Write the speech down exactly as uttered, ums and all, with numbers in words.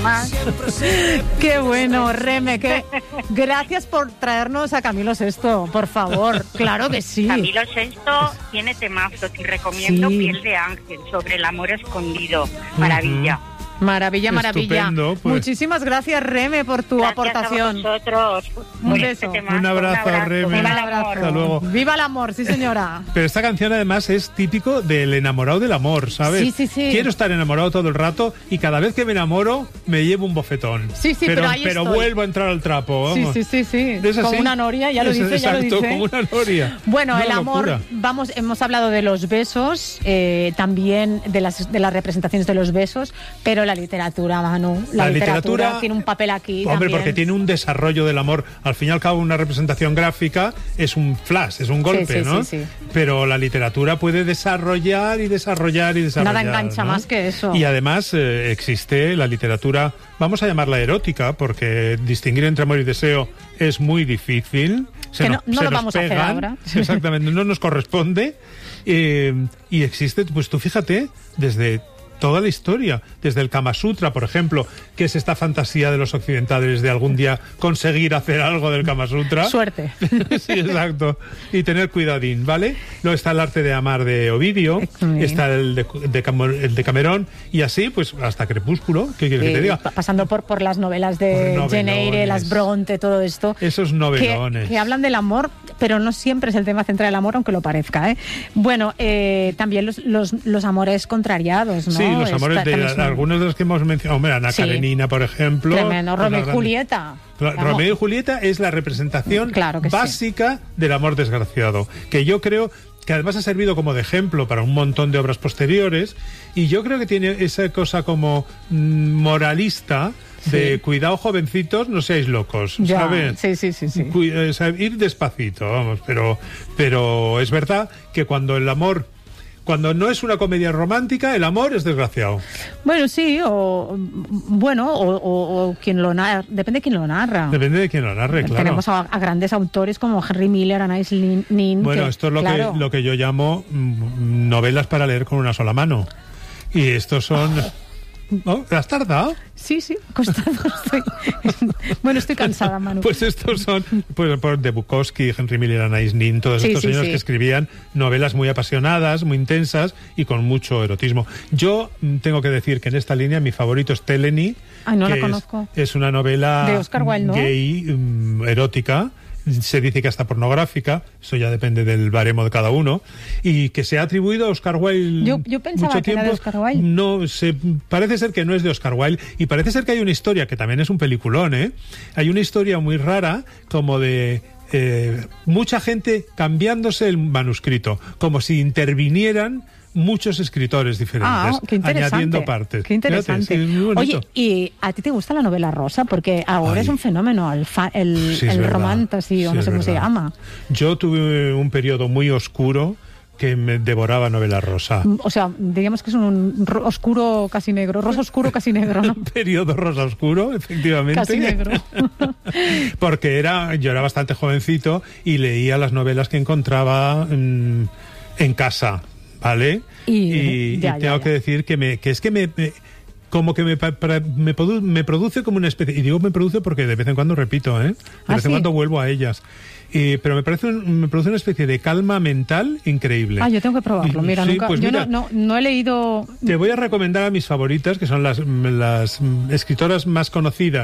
más. Qué bueno, Reme, que gracias por traernos a Camilo Sesto, por favor. Claro que sí. Camilo Sesto tiene temazos y recomiendo Sí. Piel de Ángel sobre el amor escondido. Maravilla. Uh-huh. Maravilla, maravilla. Estupendo, pues. Muchísimas gracias, Reme, por tu Gracias aportación. a vosotros. Un por beso. este temazo. Un abrazo, Reme. Viva el Un abrazo. amor. Hasta luego. Viva el amor, sí señora. Pero esta canción además es típico del enamorado del amor, ¿sabes? Sí, sí, sí. Quiero estar enamorado todo el rato y cada vez que me enamoro me llevo un bofetón. Sí, sí, pero ahí estoy. vuelvo a entrar al trapo, Sí, vamos. sí, sí, sí. ¿Es así? Como una noria, ya lo Es- dice, ya lo exacto, dice. como una noria. Bueno, Una el amor, locura. vamos, hemos hablado de los besos, eh, también de las, de las representaciones de los besos, pero la literatura, Manu, la, La literatura, literatura, tiene un papel aquí Hombre, también. porque tiene un desarrollo del amor. Al fin y al cabo, una representación gráfica es un flash, es un golpe, sí, ¿no? sí, sí. Pero la literatura puede desarrollar y desarrollar y desarrollar. Nada engancha ¿no? más que eso. Y además eh, existe la literatura, vamos a llamarla erótica, porque distinguir entre amor y deseo es muy difícil. Se Que nos- no- no se lo nos vamos a hacer pegan. ahora. Exactamente, no nos corresponde. Eh, y existe, pues tú fíjate, desde toda la historia, desde el Kama Sutra, por ejemplo, que es esta fantasía de los occidentales de algún día conseguir hacer algo del Kama Sutra. Suerte. Sí, exacto. Y tener cuidadín, ¿vale? Luego está el arte de amar de Ovidio, Sí. está el de, de Camo- el de Camerón, y así, pues, hasta Crepúsculo. ¿Qué quieres que te Eh, diga? pa- pasando por, por las novelas de Por Jane Eyre, novelones. las Bronte, todo esto. Esos Que, novelones. que hablan del amor, pero no siempre es el tema central del amor, aunque lo parezca, ¿eh? Bueno, eh, también los, los, los amores contrariados, ¿no? Sí, los amores Esta- de también son algunos de los que hemos mencionado. Hombre, Ana Sí. Karenina, por ejemplo. Tremendo. pues Romeo y la gran- Julieta. Cla- Vamos. Romeo y Julieta es la representación Claro que sí. básica del amor desgraciado, que yo creo que además ha servido como de ejemplo para un montón de obras posteriores, y yo creo que tiene esa cosa como mm, moralista de Sí. cuidado, jovencitos, no seáis locos, Ya, ¿sabes? sí, sí, sí, sí. Cu- eh, o sea, ir despacito, vamos, pero, pero es verdad que cuando el amor, cuando no es una comedia romántica, el amor es desgraciado. Bueno, sí, o bueno, o, o- o quien lo narra, depende de quién lo narra. Depende de quién lo narre, claro. Tenemos a, a grandes autores como Henry Miller, Anais Nin. Nin, Bueno, que, esto es lo, claro, que, lo que yo llamo mm, novelas para leer con una sola mano. Y estos son... ¿No? ¿Has tardado? Sí, sí, costado estoy. Bueno, estoy cansada, Manu. Pues estos son pues, por de Bukowski, Henry Miller, Anais Nin, todos Sí, estos sí, señores sí. que escribían novelas muy apasionadas, muy intensas y con mucho erotismo. Yo mm, tengo que decir que en esta línea mi favorito es Teleny. Ay, no la que es- conozco. Es, una novela De Oscar Wilde, ¿no? gay, mm, erótica. Se dice que hasta pornográfica, eso ya depende del baremo de cada uno, y que se ha atribuido a Oscar Wilde Yo- yo pensaba mucho que era tiempo. de Oscar Wilde. No, se, parece ser que no es de Oscar Wilde, y parece ser que hay una historia, que también es un peliculón, ¿eh? Hay una historia muy rara, como de eh, mucha gente cambiándose el manuscrito, como si intervinieran muchos escritores diferentes, Ah, qué interesante. añadiendo partes. Qué interesante. Fíjate, sí, es muy bonito. Oye, ¿y a ti te gusta la novela rosa? Porque ahora Ay. es un fenómeno, el, fa- el, Sí, es el verdad. romantasy, o Sí, no es sé cómo se verdad. llama. Yo tuve un periodo muy oscuro que me devoraba novela rosa. O sea, diríamos que es un ro- oscuro casi negro, rosa oscuro casi negro, ¿no? Un periodo rosa oscuro, efectivamente. Casi negro. Porque era, yo era bastante jovencito y leía las novelas que encontraba mm, en casa, ¿vale? Y- y ya, ya, tengo ya. que decir que me, que es que me, me- como que me, pa- para- me, produ- me produce como una especie, y digo me produce porque de vez en cuando repito, ¿eh? De ¿Ah, vez en sí? cuando vuelvo a ellas. Y- pero me parece un- me produce una especie de calma mental increíble. Ah, yo tengo que probarlo. Y- Mira, sí, nunca, pues yo mira, no, no, no he leído. te voy a recomendar a mis favoritas, que son las, las mm, escritoras más conocidas